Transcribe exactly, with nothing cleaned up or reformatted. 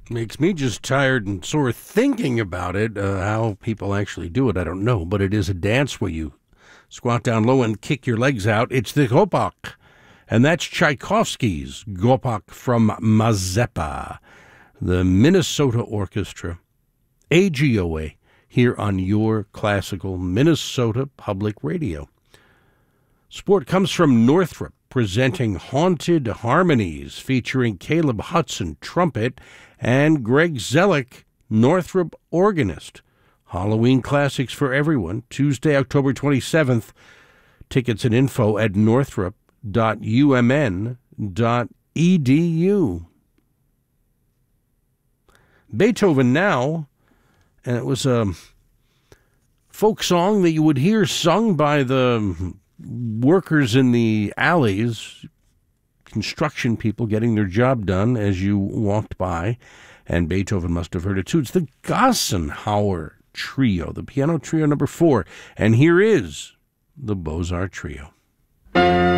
Makes me just tired and sore thinking about it. Uh, how people actually do it, I don't know. But it is a dance where you squat down low and kick your legs out. It's the Gopak. And that's Tchaikovsky's Gopak from Mazeppa, the Minnesota Orchestra, A G O A, here on your classical Minnesota Public Radio. Support comes from Northrop, presenting Haunted Harmonies, featuring Caleb Hudson, trumpet, and Greg Zellick, Northrop organist. Halloween classics for everyone, Tuesday, October twenty-seventh. Tickets and info at northrop dot u m n dot e d u. Beethoven now, and it was a folk song that you would hear sung by the workers in the alleys, construction people getting their job done as you walked by, and Beethoven must have heard it too. It's the Gassenhauer Trio, the piano trio number four, and here is the Beaux-Arts Trio.